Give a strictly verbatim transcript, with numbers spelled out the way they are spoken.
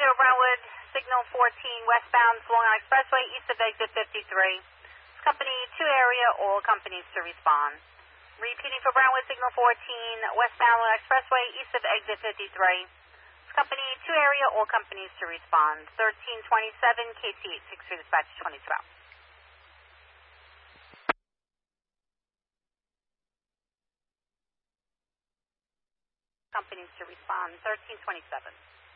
zero Brentwood, signal fourteen, westbound Long Island Expressway, east of exit fifty-three. Company two area, all companies to respond. Repeating for Brentwood, signal fourteen, westbound Long Island Expressway, east of exit fifty-three. Company two area, all companies to respond. thirteen twenty-seven, K C eight six three, dispatch twenty-two out. Companies to respond, thirteen twenty-seven.